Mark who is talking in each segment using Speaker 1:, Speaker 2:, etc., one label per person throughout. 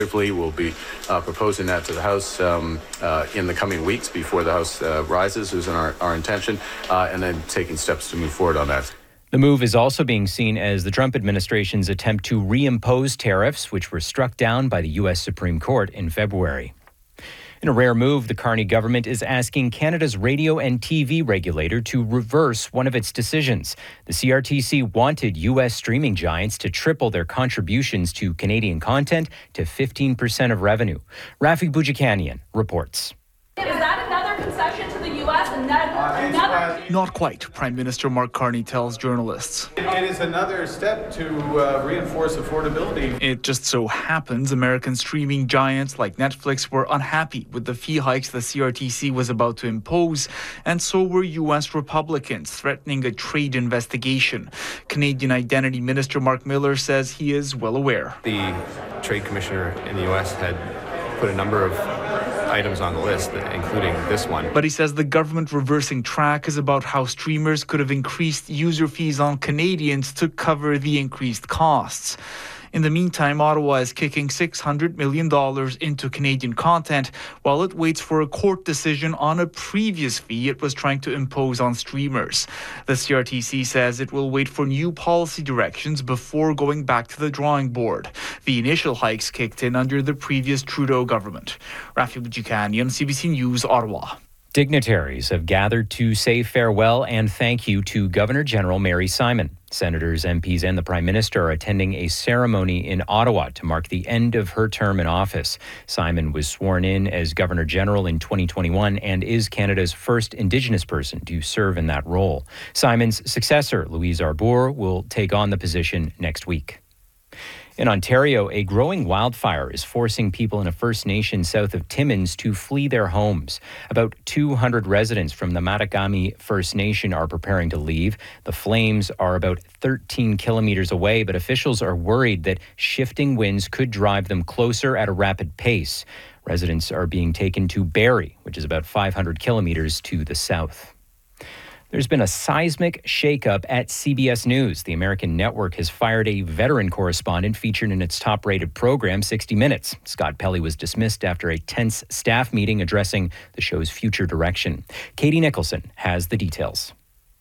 Speaker 1: We'll be proposing that to the House in the coming weeks before the House rises, is our intention, and then taking steps to move forward on that.
Speaker 2: The move is also being seen as the Trump administration's attempt to reimpose tariffs, which were struck down by the U.S. Supreme Court in February. In a rare move, the Carney government is asking Canada's radio and TV regulator to reverse one of its decisions. The CRTC wanted U.S. streaming giants to triple their contributions to Canadian content to 15% of revenue. Rafi Boudjikanian reports.
Speaker 3: Is that another concession to the U.S. and another?
Speaker 4: Not quite, Prime Minister Mark Carney tells journalists.
Speaker 5: It is another step to reinforce affordability.
Speaker 4: It just so happens American streaming giants like Netflix were unhappy with the fee hikes the CRTC was about to impose, and so were U.S. Republicans, threatening a trade investigation. Canadian Identity Minister Mark Miller says he is well aware.
Speaker 6: The Trade Commissioner in the U.S. had put a number of items on the list, including this one.
Speaker 4: But he says the government reversing track is about how streamers could have increased user fees on Canadians to cover the increased costs. In the meantime, Ottawa is kicking $600 million into Canadian content while it waits for a court decision on a previous fee it was trying to impose on streamers. The CRTC says it will wait for new policy directions before going back to the drawing board. The initial hikes kicked in under the previous Trudeau government. Rafi Boudjikanian, CBC News, Ottawa.
Speaker 2: Dignitaries have gathered to say farewell and thank you to Governor General Mary Simon. Senators, MPs, and the Prime Minister are attending a ceremony in Ottawa to mark the end of her term in office. Simon was sworn in as Governor General in 2021 and is Canada's first Indigenous person to serve in that role. Simon's successor, Louise Arbour, will take on the position next week. In Ontario, a growing wildfire is forcing people in a First Nation south of Timmins to flee their homes. About 200 residents from the Matakami First Nation are preparing to leave. The flames are about 13 kilometers away, but officials are worried that shifting winds could drive them closer at a rapid pace. Residents are being taken to Barrie, which is about 500 kilometers to the south. There's been a seismic shakeup at CBS News. The American network has fired a veteran correspondent featured in its top-rated program, 60 Minutes. Scott Pelley was dismissed after a tense staff meeting addressing the show's future direction. Katie Nicholson has the details.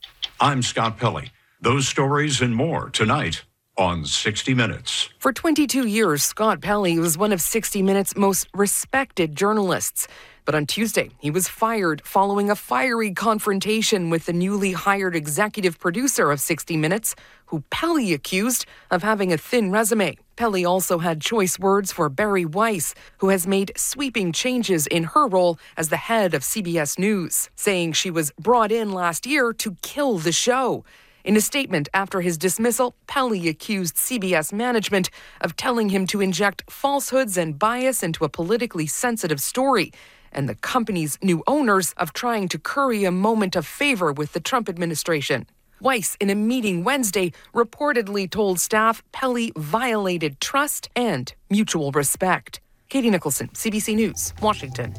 Speaker 7: I'm Scott Pelley. Those stories and more tonight on 60 Minutes.
Speaker 8: For 22 years, Scott Pelley was one of 60 Minutes' most respected journalists. But on Tuesday, he was fired following a fiery confrontation with the newly hired executive producer of 60 Minutes, who Pelley accused of having a thin resume. Pelley also had choice words for Bari Weiss, who has made sweeping changes in her role as the head of CBS News, saying she was brought in last year to kill the show. In a statement after his dismissal, Pelley accused CBS management of telling him to inject falsehoods and bias into a politically sensitive story, and the company's new owners of trying to curry a moment of favor with the Trump administration. Weiss, in a meeting Wednesday, reportedly told staff Pelley violated trust and mutual respect. Katie Nicholson, CBC News, Washington.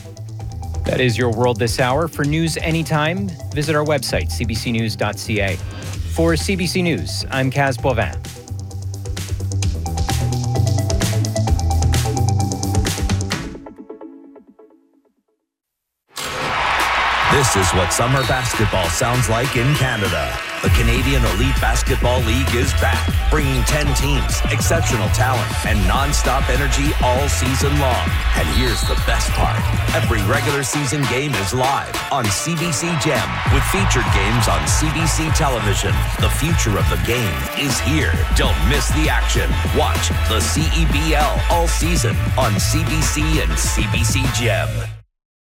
Speaker 2: That is your world this hour. For news anytime, visit our website, cbcnews.ca. For CBC News, I'm Kaz Boivin.
Speaker 9: This is what summer basketball sounds like in Canada. The Canadian Elite Basketball League is back, bringing 10 teams, exceptional talent, and non-stop energy all season long. And here's the best part. Every regular season game is live on CBC Gem, with featured games on CBC television. The future of the game is here. Don't miss the action. Watch the CEBL all season on CBC and CBC Gem.